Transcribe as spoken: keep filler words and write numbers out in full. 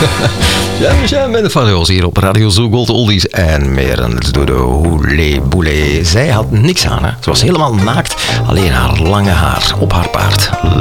Jam Jam en de Fadio's hier op Radio Zoo Gold Oldies en meer. En let's do the houle boule. Zij had niks aan, hè. Ze was helemaal naakt, alleen haar lange haar op haar paard.